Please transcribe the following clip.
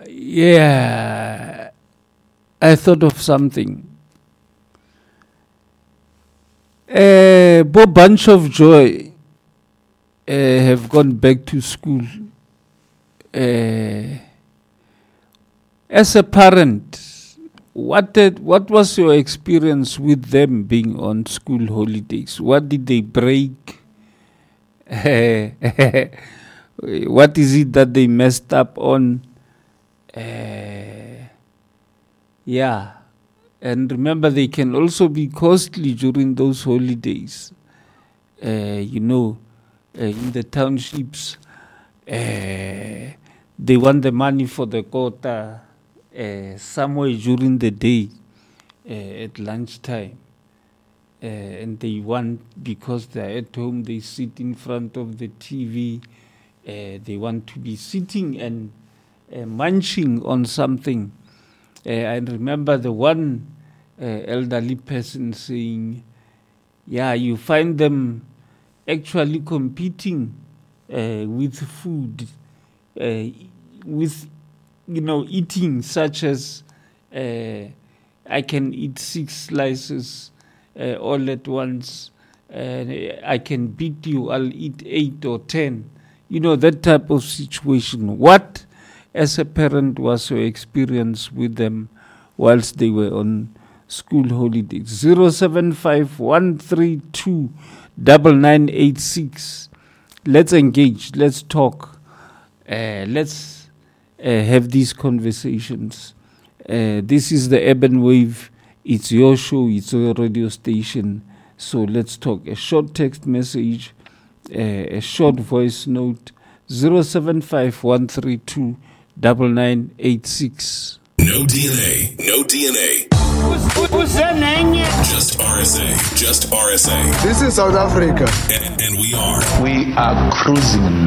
Yeah, I thought of something. Bo Bunch of Joy have gone back to school. As a parent, what was your experience with them being on school holidays? What did they break? What is it that they messed up on? Yeah. And remember, they can also be costly during those holidays. In the townships, they want the money for the quota somewhere during the day at lunchtime. And they want, because they're at home, they sit in front of the TV. They want to be sitting and munching on something. I remember the one elderly person saying, you find them actually competing with food, with, eating, such as I can eat 6 slices all at once. I can beat you, I'll eat 8 or 10. That type of situation. What, as a parent, was your experience with them whilst they were on school holidays? 075-132-9986. Let's engage. Let's talk. Let's have these conversations. This is the Urban Wave. It's your show. It's your radio station. So let's talk. A short text message, a short voice note. 075-132-9986. No DNA. No DNA. Who's that name? Just RSA. Just RSA. This is South Africa. And we are. We are cruising